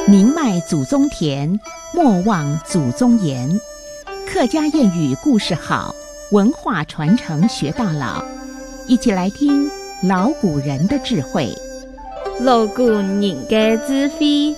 宁迈祖宗田，莫忘祖宗言。客家谚语故事好，文化传承学到老。一起来听老古人的智慧。 老古人的智慧。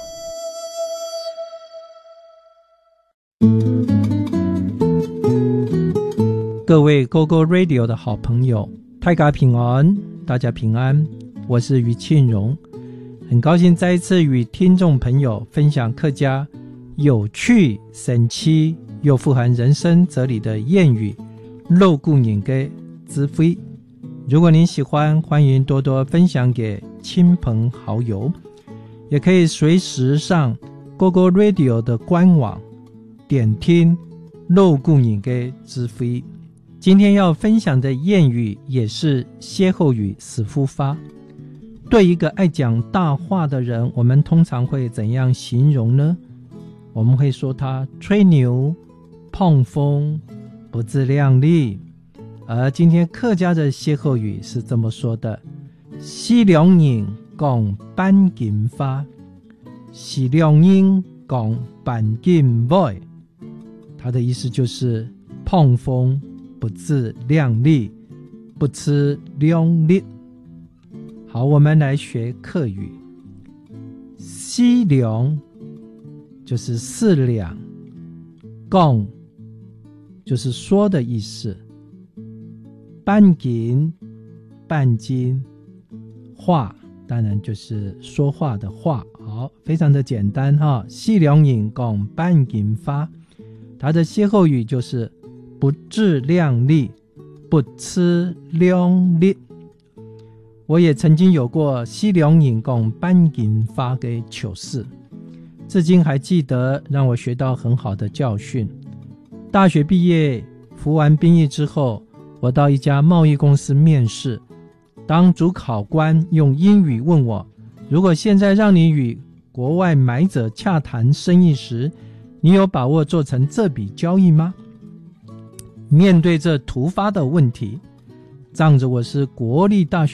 各位 GoGo Radio 的好朋友，大家平安，大家平安，我是于庆荣，很高兴再一次与听众朋友分享客家有趣、神奇又富含人生哲理的谚语老古人的智慧。如果您喜欢，欢迎多多分享给亲朋好友，也可以随时上 GoGo Radio 的官网点听老古人的智慧。今天要分享的谚语也是歇后语死夫发。对一个爱讲大话的人，我们通常会怎样形容呢？我们会说他吹牛、碰风、不自量力。而今天客家的歇后语是这么说的：西凉人讲板金花，西凉人讲板金外。他的意思就是碰风、不自量力、不自量力。好，我们来学客语。西凉就是四两，讲就是说的意思，半斤半斤，话当然就是说话的话。好，非常的简单哈。西凉人讲半斤花，它的歇后语就是不自量力，不自量力。我也曾经有过西凉人讲半斤花的糗事，至今还记得，让我学到很好的教训。大学毕业服完兵役之后，我到一家贸易公司面试，当主考官用英语问我，如果现在让你与国外买者洽谈生意时，你有把握做成这笔交易吗？面对这突发的问题，仗着我是国立大学